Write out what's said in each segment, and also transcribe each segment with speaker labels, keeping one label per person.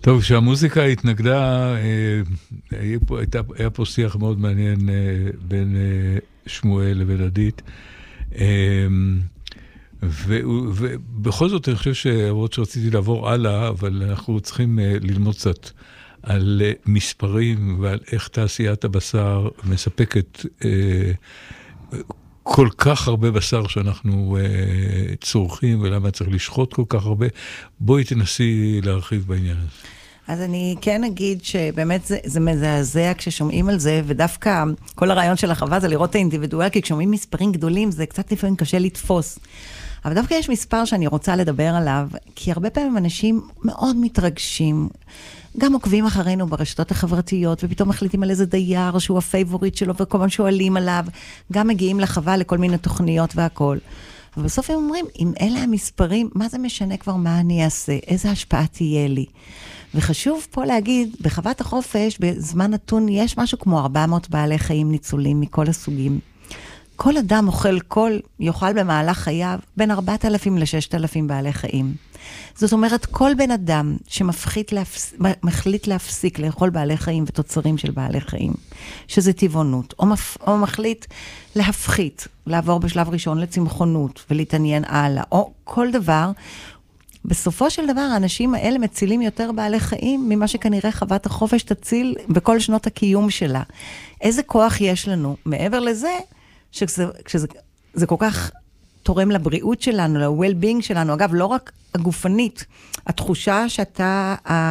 Speaker 1: טוב, כשהמוזיקה התנגדה, היה פה שיח מאוד מעניין בין שמואל לבין עדית, ובכל זאת אני חושב שעבוד שרציתי לעבור הלאה, אבל אנחנו צריכים ללמוד קצת על מספרים ועל איך תעשיית הבשר מספקת כל כך הרבה בשר שאנחנו צורכים, ולמה צריך לשחוט כל כך הרבה. בואי תנסי להרחיב בעניין הזה.
Speaker 2: אז אני כן אגיד שבאמת זה מזעזע כששומעים על זה, ודווקא כל הרעיון של החווה זה לראות את האינדיבידואל, כי כששומעים מספרים גדולים זה קצת לפעמים קשה לתפוס. אבל דווקא יש מספר שאני רוצה לדבר עליו, כי הרבה פעמים אנשים מאוד מתרגשים, גם עוקבים אחרינו ברשתות החברתיות, ופתאום מחליטים על איזה דייר שהוא הפייבוריט שלו, וכל פעם שואלים עליו, גם מגיעים לחווה לכל מיני תוכניות והכל. ובסוף הם אומרים, אם אלה המספרים, מה זה משנה כבר מה אני אעשה? איזה השפעה תהיה לי? וחשוב פה להגיד, בחוות החופש, בזמן נתון, יש משהו כמו 400 בעלי חיים ניצולים מכל הסוגים. כל אדם יאכל במהלך חייו בין 4,000 ל-6,000 בעלי חיים. זאת אומרת, כל בן אדם שמחליט להפסיק לאכול בעלי חיים ותוצרים של בעלי חיים, שזה טבעונות, או מחליט להפחית, לעבור בשלב ראשון לצמחונות ולהתעניין הלאה, או כל דבר, בסופו של דבר, האנשים האלה מצילים יותר בעלי חיים ממה שכנראה חוות החופש תציל בכל שנות הקיום שלה. איזה כוח יש לנו? מעבר לזה, שזה כל כך תורם לבריאות שלנו, ל-well-being שלנו. אגב, לא רק הגופנית, התחושה שאתה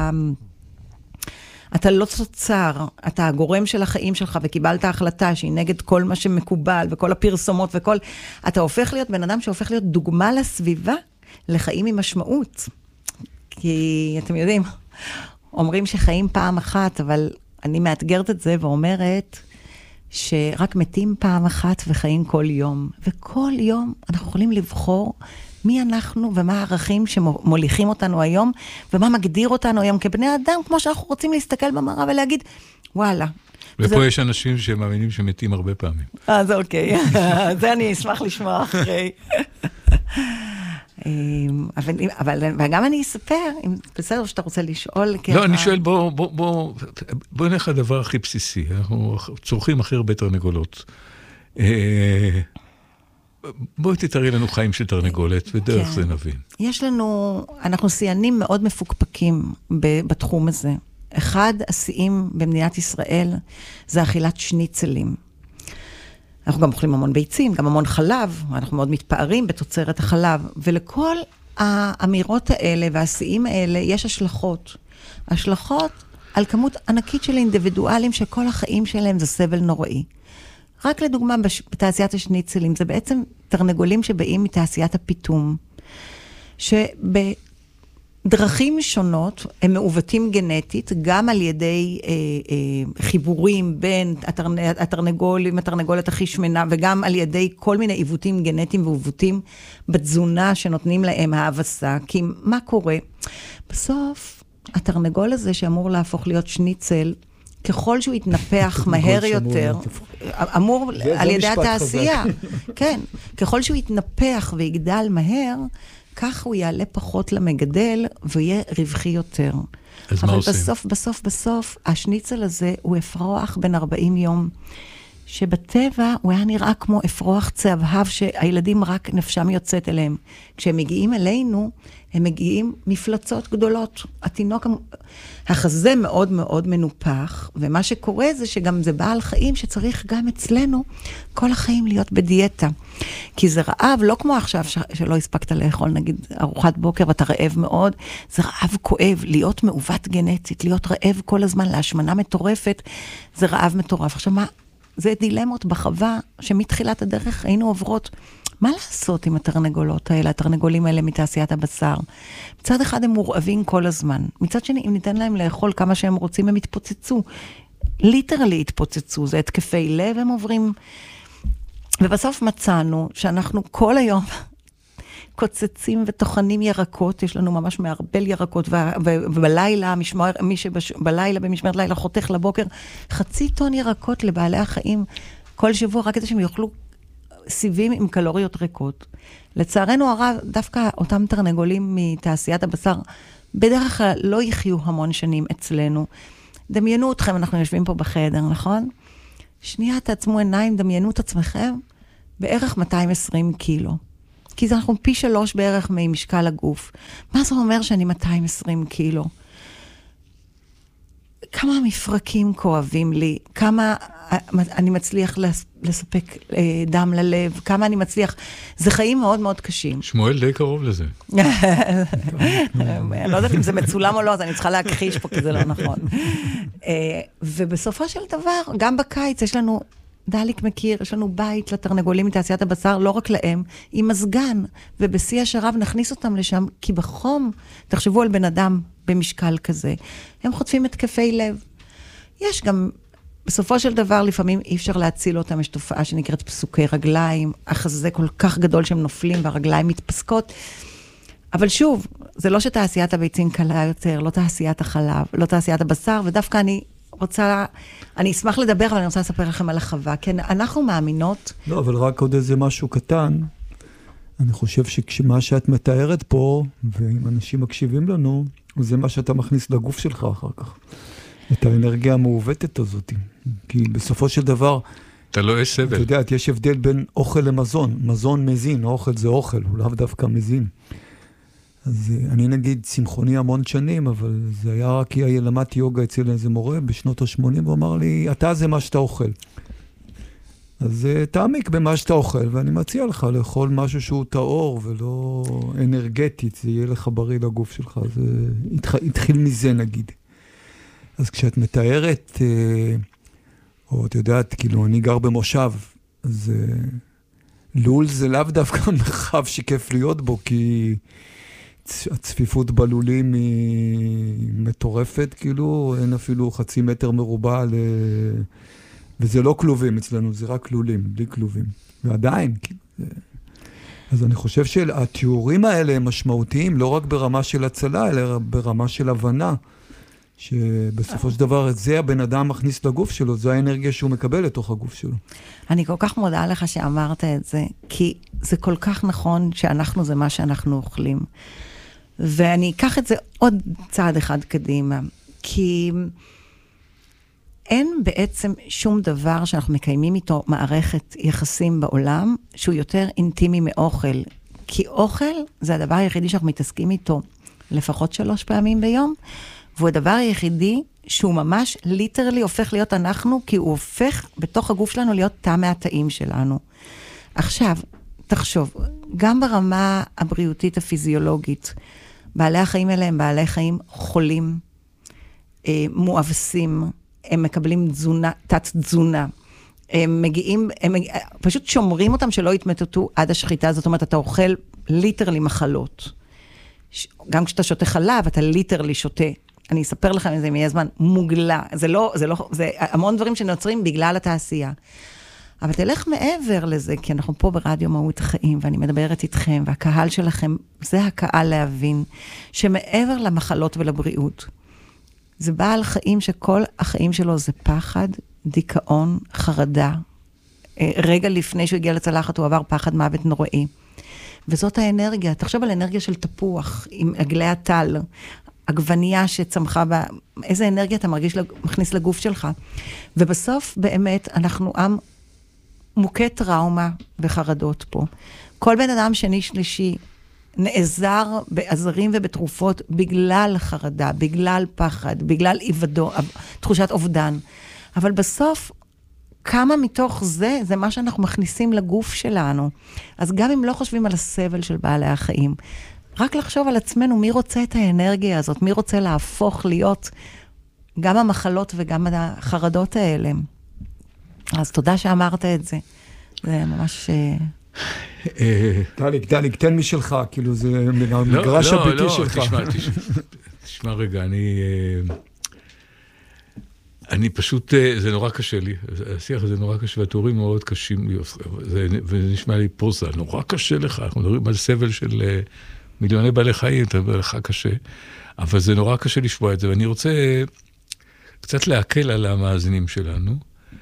Speaker 2: לא תוצר, אתה הגורם של החיים שלך, וקיבלת החלטה שהיא נגד כל מה שמקובל, וכל הפרסומות וכל, אתה הופך להיות בן אדם שהופך להיות דוגמה לסביבה, לחיים עם משמעות. כי אתם יודעים, אומרים שחיים פעם אחת, אבל אני מאתגרת את זה ואומרת שרק מתים פעם אחת וחיים כל יום. וכל יום אנחנו יכולים לבחור מי אנחנו ומה הערכים שמוליכים אותנו היום, ומה מגדיר אותנו היום כבני אדם, כמו שאנחנו רוצים להסתכל במראה ולהגיד, וואלה.
Speaker 1: ופה יש אנשים שמאמינים שמתים הרבה פעמים.
Speaker 2: אז אוקיי, זה אני אשמח לשמוע אחרי. וגם אני אספר, בסדר שאתה רוצה לשאול.
Speaker 1: לא, אני שואל, בוא נלך לדבר הכי בסיסי. אנחנו צורכים הכי הרבה תרנגולות. בואי תתארי לנו חיים של תרנגולת, ודרך זה נבין.
Speaker 2: אנחנו סיינים מאוד מפוקפקים בתחום הזה. אחד השיאים במדינת ישראל זה אכילת שניצלים. אנחנו גם אוכלים המון ביצים, גם המון חלב, אנחנו מאוד מתפארים בתוצרת החלב, ולכל האמירות האלה והשיאים האלה יש השלכות. השלכות על כמות ענקית של אינדיבידואלים שכל החיים שלהם זה סבל נוראי. רק לדוגמה, בתעשיית השניצלים, זה בעצם תרנגולים שבאים מתעשיית הפיתום, דרכים שונות, הם מעוותים גנטית, גם על ידי חיבורים בין התרנגולת הכי שמנה, וגם על ידי כל מיני עיוותים גנטיים ועיוותים בתזונה שנותנים להם האבסה. כי מה קורה? בסוף, התרנגול הזה שאמור להפוך להיות שניצל, ככל שהוא יתנפח מהר יותר, אמור על ידי התעשייה, כן, ככל שהוא יתנפח ויגדל מהר, כך הוא יעלה פחות למגדל, ויהיה רווחי יותר. אבל בסוף, השניצל הזה הוא אפרוח בין 40 יום, שבטבע הוא היה נראה כמו אפרוח צהבהב, שהילדים רק נפשם יוצאת אליהם. כשהם מגיעים אלינו, הם מגיעים מפלצות גדולות. התינוק, החזה מאוד מאוד מנופח, ומה שקורה זה שגם זה בעל חיים שצריך גם אצלנו כל החיים להיות בדיאטה. כי זה רעב, לא כמו עכשיו שלא הספקת לאכול, נגיד ארוחת בוקר ואתה רעב מאוד, זה רעב כואב, להיות מעוות גנטית, להיות רעב כל הזמן להשמנה מטורפת, זה רעב מטורף. עכשיו מה? זה דילמות בחווה שמתחילת הדרך היינו עוברות, מה לעשות עם התרנגולות האלה, התרנגולים האלה מתעשיית הבשר? מצד אחד הם מורעבים כל הזמן, מצד שני, אם ניתן להם לאכול כמה שהם רוצים, הם יתפוצצו, ליטרלי יתפוצצו, זה התקפי לב, הם עוברים, ובסוף מצאנו שאנחנו כל היום קוצצים וטוחנים ירקות, יש לנו ממש מערבל ירקות, ובלילה, בלילה, במשמרת לילה, חותך לבוקר, 0.5 טון ירקות לבעלי החיים, כל שבוע, רק כדי שהם יאכלו סיבים עם קלוריות ריקות. לצערנו הרב, דווקא אותם תרנגולים מתעשיית הבשר, בדרך כלל לא יחיו המון שנים אצלנו. דמיינו אתכם, אנחנו יושבים פה בחדר, נכון? שנייה, תעצמו עיניים, דמיינו את עצמכם, בערך 220 קילו. כי זה אנחנו פי 3 בערך ממשקל הגוף. מה זה אומר שאני 220 קילו? כמה מפרקים כואבים לי, כמה אני מצליח לספק דם ללב, כמה אני מצליח, זה חיים מאוד מאוד קשים.
Speaker 1: שמואל די קרוב לזה.
Speaker 2: אני לא יודעת אם זה מצולם או לא, אז אני צריכה להכחיש פה, כי זה לא נכון. ובסופו של דבר, גם בקיץ יש לנו, דליק מכיר, יש לנו בית לתרנגולים מתעשיית הבשר, לא רק להם, עם מזגן, ובשיא השרב נכניס אותם לשם, כי בחום, תחשבו על בן אדם במשקל כזה, הם חוטפים התקפי לב. יש גם, בסופו של דבר, לפעמים אי אפשר להציל אותם, יש תופעה שנקראת פסוקי רגליים, החזה כל כך גדול שהם נופלים, והרגליים מתפסקות. אבל שוב, זה לא שתעשיית הביצים קלה יותר, לא תעשיית החלב, לא תעשיית הבשר, ודווקא אני אשמח לדבר, אבל אני רוצה לספר לכם על החווה, כי אנחנו מאמינות.
Speaker 3: לא, אבל רק עוד איזה משהו קטן, אני חושב שמה שאת מתארת פה, ואם אנשים מקשיבים לנו, זה מה שאתה מכניס לגוף שלך אחר כך. את האנרגיה המעוותת הזאת. כי בסופו של דבר,
Speaker 1: אתה לא יש סבל.
Speaker 3: אתה יודע, יש הבדל בין אוכל למזון. מזון מזין, אוכל זה אוכל, הוא לאו דווקא מזין. אז אני נגיד צמחוני המון שנים, אבל זה היה רק כי למדתי יוגה אצל איזה מורה בשנות ה-80, והוא אמר לי, אתה זה מה שאתה אוכל. אז תעמיק במה שאתה אוכל, ואני מציע לך לאכול משהו שהוא טהור ולא אנרגטית, זה יהיה לך בריא לגוף שלך, זה התחיל מזה נגיד. אז כשאת מתארת, או את יודעת, כאילו אני גר במושב, אז לול זה לאו דווקא מרחב שכיף להיות בו, כי הצפיפות בלולים היא מטורפת, כאילו, אין אפילו 0.5 מטר מרובע, וזה לא כלובים אצלנו, זה רק לולים, בלי כלובים. ועדיין, אז אני חושב שהתיאורים האלה הם משמעותיים, לא רק ברמה של הצלה, אלא ברמה של הבנה, שבסופו של דבר זה הבן אדם מכניס לגוף שלו, זו האנרגיה שהוא מקבל לתוך הגוף שלו.
Speaker 2: אני כל כך מודה לך שאמרת את זה, כי זה כל כך נכון שאנחנו זה מה שאנחנו אוכלים. ואני אקח את זה עוד צעד אחד קדימה, כי אין בעצם שום דבר שאנחנו מקיימים איתו מערכת יחסים בעולם, שהוא יותר אינטימי מאוכל. כי אוכל זה הדבר היחידי שאנחנו מתעסקים איתו לפחות 3 פעמים ביום, והוא הדבר היחידי שהוא ממש ליטרלי הופך להיות אנחנו, כי הוא הופך בתוך הגוף שלנו להיות תא מהתאים שלנו. עכשיו, תחשוב, גם ברמה הבריאותית הפיזיולוגית, בעלי החיים האלה הם בעלי חיים חולים, מואבסים, הם מקבלים תת תזונה, הם מגיעים, פשוט שומרים אותם שלא יתמוטטו עד השחיטה, זאת אומרת, אתה אוכל ליטרלי מחלות. גם כשאתה שותה חלב, אתה ליטרלי שותה. אני אספר לכם איזה מי הזמן, מוגלה. זה המון דברים שנוצרים בגלל התעשייה. אבל תלך מעבר לזה, כי אנחנו פה ברדיו מהות החיים, ואני מדברת איתכם, והקהל שלכם, זה הקהל להבין, שמעבר למחלות ולבריאות, זה בעל חיים שכל החיים שלו זה פחד, דיכאון, חרדה. רגע לפני שהוא הגיע לצלחת, הוא עבר פחד מוות נוראי. וזאת האנרגיה. תחשוב על אנרגיה של תפוח, עם עגלי הטל, עגבנייה שצמחה בה, איזה אנרגיה אתה מכניס לגוף שלך. ובסוף באמת אנחנו עם מוכה טראומה וחרדות פה. כל בן אדם שני שלישי נעזר בעזרים ובתרופות בגלל חרדה, בגלל פחד, בגלל תחושת אובדן. אבל בסוף, כמה מתוך זה, זה מה שאנחנו מכניסים לגוף שלנו. אז גם אם לא חושבים על הסבל של בעלי החיים, רק לחשוב על עצמנו, מי רוצה את האנרגיה הזאת? מי רוצה להפוך להיות גם המחלות וגם החרדות האלה? אז תודה שאמרת את זה. זה ממש...
Speaker 3: דליק, תן משלך, כאילו זה מגרש הביתי שלך.
Speaker 1: לא, תשמע רגע, אני פשוט, זה נורא קשה לי, השיח הזה נורא קשה, והתיאורים מאוד קשים לי, וזה נשמע לי פרוזה, נורא קשה לך, אנחנו מדברים על סבל של מיליוני בעלי חיים, אתה אומר לך קשה, אבל זה נורא קשה לשמוע את זה, ואני רוצה קצת להקל על המאזינים שלנו,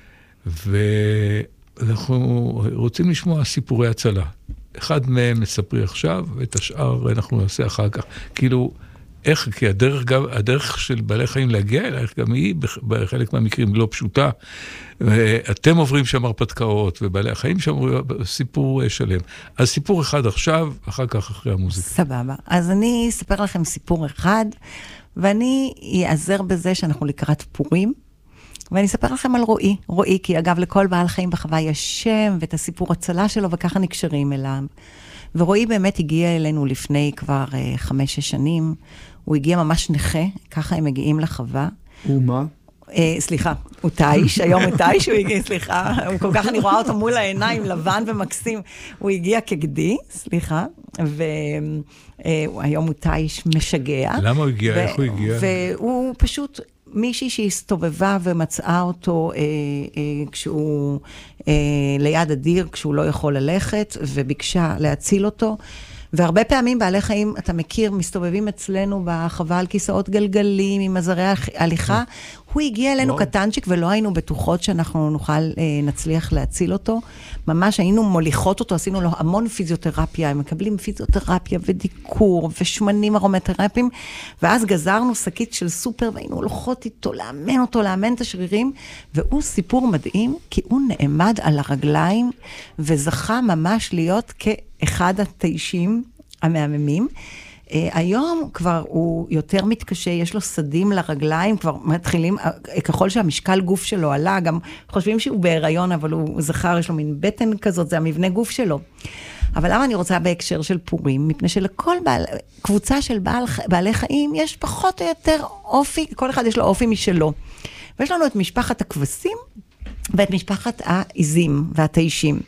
Speaker 1: ואנחנו רוצים לשמוע סיפורי הצלה. אחד מהם מספרי עכשיו, ואת השאר אנחנו נעשה אחר כך. כאילו, איך, כי הדרך של בעלי חיים להגיע אלייך, גם היא בחלק מהמקרים לא פשוטה. אתם עוברים שם הרפתקאות, ובעלי החיים שם סיפור שלם. אז סיפור אחד עכשיו, אחר כך אחרי המוזיקה.
Speaker 2: סבבה. אז אני אספר לכם סיפור אחד, ואני אעזר בזה שאנחנו לקראת פורים, ואני אספר לכם על רועי. רועי, כי אגב, לכל בעל חיים בחווה יש שם, ואת הסיפור הצלה שלו, וככה נקשרים אליו. ורועי באמת הגיע אלינו לפני כבר 5-6 שנים. הוא הגיע ממש נכה, ככה הם מגיעים לחווה.
Speaker 3: ומה?
Speaker 2: סליחה, הוא תאיש, היום הוא תאיש, הוא הגיע, סליחה, הוא כל כך, אני רואה אותו מול העיניים, לבן ומקסים, הוא הגיע כגדי, סליחה, והיום הוא תאיש משגע.
Speaker 1: למה הוא הגיע? איך הוא הגיע?
Speaker 2: והוא פשוט מישהי שהסתובבה ומצאה אותו כשהוא ליד הדיר, כשהוא לא יכול ללכת, וביקשה להציל אותו. והרבה פעמים בעלי חיים, אתה מכיר, מסתובבים אצלנו בחווה על כיסאות גלגלים, עם עזרי הליכה. הוא הגיע אלינו קטנצ'יק, ולא היינו בטוחות שאנחנו נצליח להציל אותו. ממש היינו מוליכות אותו, עשינו לו המון פיזיותרפיה, הם מקבלים פיזיותרפיה ודיקור, ושמנים ארומתרפיים, ואז גזרנו שקית של סופר, והיינו הולכות איתו, לאמן את השרירים, והוא סיפור מדהים, כי הוא נעמד על הרגליים, וזכה ממש להיות כאחד התיישים המהממים. היום כבר הוא יותר מתקשה, יש לו סדים לרגליים, כבר מתחילים, ככל שהמשקל גוף שלו עלה, גם חושבים שהוא בהיריון, אבל הוא זכר, יש לו מין בטן כזאת, זה המבנה גוף שלו. אבל למה אני רוצה בהקשר של פורים? מפני שלכל קבוצה של בעלי חיים, יש פחות או יותר אופי, כל אחד יש לו אופי משלו. ויש לנו את משפחת הכבשים, ואת משפחת העיזים והתיישים.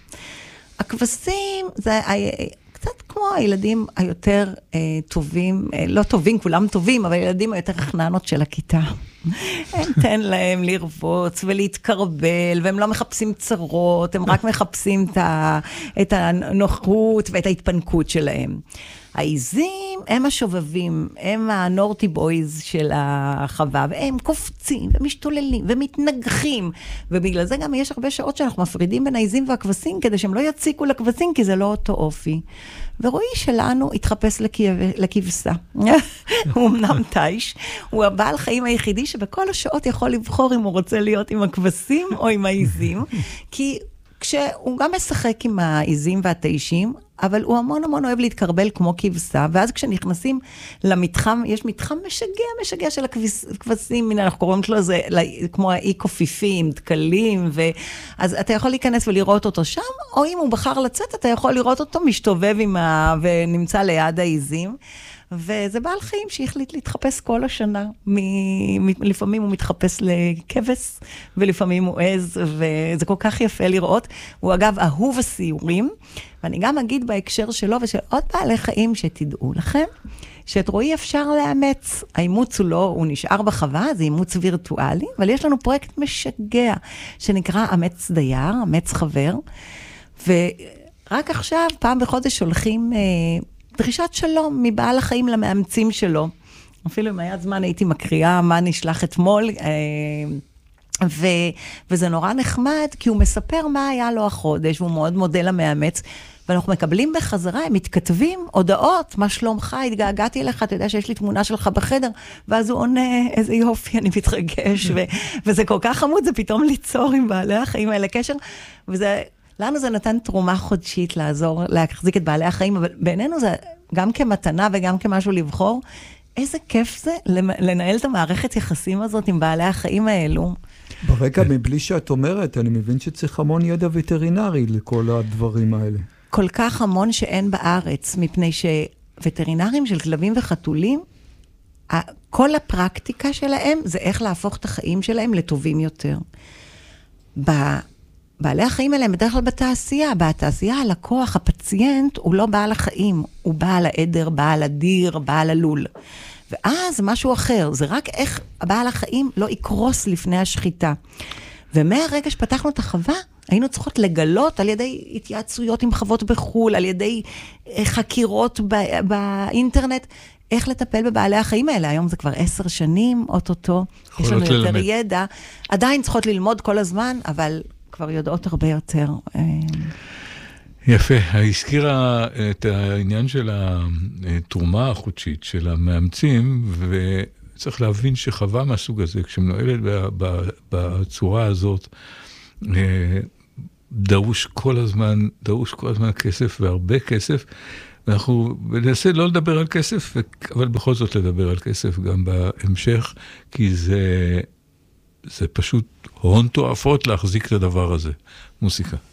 Speaker 2: הכבשים זה קצת כמו הילדים היותר טובים, לא טובים, כולם טובים, אבל הילדים היותר חננות של הכיתה. הם תן להם לרבוץ ולהתקרבל, והם לא מחפשים צרות, הם רק מחפשים את הנוחות ואת ההתפנקות שלהם. העיזים הם השובבים, הם הנורטי בויז של החווה, והם קופצים ומשתוללים ומתנגחים, ובגלל זה גם יש הרבה שעות שאנחנו מפרידים בין העיזים והכבשים, כדי שהם לא יציקו לכבשים, כי זה לא אותו אופי. ורועי שלנו התחפש לכבשה. הוא אמנם תאיש, הוא הבעל חיים היחידי שבכל השעות יכול לבחור אם הוא רוצה להיות עם הכבשים או עם העיזים, כי כשהוא גם משחק עם העיזים והתיישים, אבל הוא המון אוהב להתקרבל כמו כבשה, ואז כשנכנסים למתחם, יש מתחם משגע של הכבשים, אנחנו קוראים לו זה כמו האי קופיפים, דקלים, אז אתה יכול להיכנס ולראות אותו שם, או אם הוא בחר לצאת, אתה יכול לראות אותו משתובב ונמצא ליד העיזים, וזה בעל חיים שהחליט להתחפש כל השנה. לפעמים הוא מתחפש לכבש, ולפעמים הוא עז, וזה כל כך יפה לראות. הוא אגב אהוב הסיורים, ואני גם אגיד בהקשר שלו ושל עוד בעלי חיים שתדעו לכם, שאת רועי אפשר לאמץ. האימוץ הוא לא, הוא נשאר בחווה, זה אימוץ וירטואלי, אבל יש לנו פרויקט משגע, שנקרא אמץ דייר, אמץ חבר, ורק עכשיו, פעם בחודש שולחים דרישת שלום מבעל החיים למאמצים שלו. אפילו אם היה זמן הייתי מקריאה מה נשלח אתמול, וזה נורא נחמד, כי הוא מספר מה היה לו החודש, והוא מאוד מודה למאמץ, ואנחנו מקבלים בחזרה, הם מתכתבים הודעות, מה שלומך, התגעגעתי אליך, אתה יודע שיש לי תמונה שלך בחדר, ואז הוא עונה, איזה יופי, אני מתרגש, וזה כל כך חמוד, זה פתאום ליצור עם בעלי החיים האלה קשר, לנו זה נתן תרומה חודשית לעזור, להחזיק את בעלי החיים, אבל בעינינו זה גם כמתנה וגם כמשהו לבחור, איזה כיף זה לנהל את המערכת יחסים הזאת עם בעלי החיים האלו.
Speaker 3: ברקע, מבלי שאת אומרת, אני מבין שצריך המון ידע וטרינרי לכל הדברים האלה.
Speaker 2: כל כך המון שאין בארץ, מפני שווטרינרים של כלבים וחתולים, כל הפרקטיקה שלהם זה איך להפוך את החיים שלהם לטובים יותר. בעלי החיים האלה הם בדרך כלל בתעשייה הלקוח, הפציינט, הוא לא בעל החיים, הוא בעל העדר, בעל הדיר, בעל הלול. ואז משהו אחר, זה רק איך בעל החיים לא יקרוס לפני השחיטה. ומהרגע שפתחנו את החווה, היינו צריכות לגלות על ידי התייעצויות עם חוות בחול, על ידי חקירות באינטרנט, איך לטפל בבעלי החיים האלה. היום זה כבר 10 שנים, אוטוטו, יש לנו יותר ידע. עדיין צריכות ללמוד כל הזמן, אבל כבר יודעות הרבה יותר.
Speaker 1: יפה, הזכירה את העניין של התרומה החודשית של המאמצים, וצריך להבין שחווה מהסוג הזה, כשמנוהלת בצורה הזאת, דרוש כל הזמן כסף והרבה כסף, ואנחנו ננסה לא לדבר על כסף, אבל בכל זאת לדבר על כסף גם בהמשך, כי זה פשוט הון תועפות להחזיק את הדבר הזה, מוסיקה.